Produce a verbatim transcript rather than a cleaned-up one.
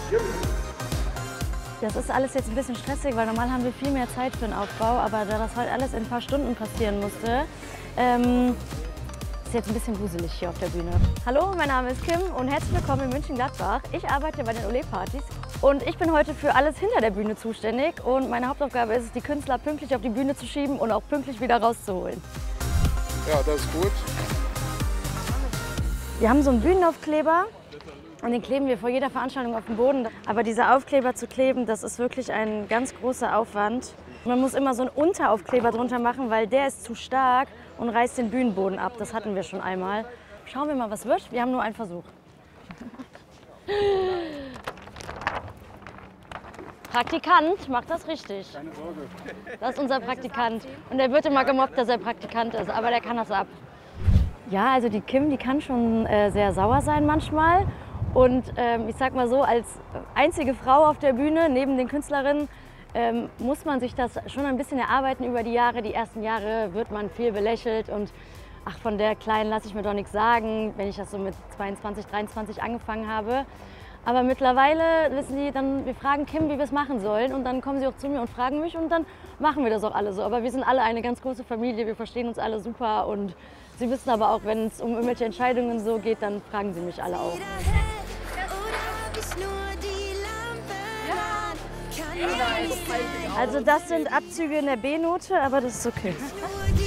Das ist alles jetzt ein bisschen stressig, weil normal haben wir viel mehr Zeit für den Aufbau, aber da das heute alles in ein paar Stunden passieren musste, ähm, ist jetzt ein bisschen wuselig hier auf der Bühne. Hallo, mein Name ist Kim und herzlich willkommen in München-Gladbach. Ich arbeite bei den Olé-Partys und ich bin heute für alles hinter der Bühne zuständig und meine Hauptaufgabe ist es, die Künstler pünktlich auf die Bühne zu schieben und auch pünktlich wieder rauszuholen. Ja, das ist gut. Wir haben so einen Bühnenaufkleber und den kleben wir vor jeder Veranstaltung auf den Boden. Aber diese Aufkleber zu kleben, das ist wirklich ein ganz großer Aufwand. Man muss immer so einen Unteraufkleber drunter machen, weil der ist zu stark und reißt den Bühnenboden ab. Das hatten wir schon einmal. Schauen wir mal, was wird. Wir haben nur einen Versuch. Praktikant macht das richtig. Keine Sorge. Das ist unser Praktikant. Und der wird immer gemobbt, dass er Praktikant ist, aber der kann das ab. Ja, also die Kim, die kann schon äh, sehr sauer sein manchmal. Und ähm, ich sag mal so, als einzige Frau auf der Bühne, neben den Künstlerinnen, ähm, muss man sich das schon ein bisschen erarbeiten über die Jahre. Die ersten Jahre wird man viel belächelt und ach, von der Kleinen lasse ich mir doch nichts sagen, wenn ich das so mit zweiundzwanzig, dreiundzwanzig angefangen habe. Aber mittlerweile wissen die dann, wir fragen Kim, wie wir es machen sollen und dann kommen sie auch zu mir und fragen mich und dann machen wir das auch alle so. Aber wir sind alle eine ganz große Familie, wir verstehen uns alle super und sie wissen aber auch, wenn es um irgendwelche Entscheidungen so geht, dann fragen sie mich alle auch. Also das sind Abzüge in der B-Note, aber das ist okay.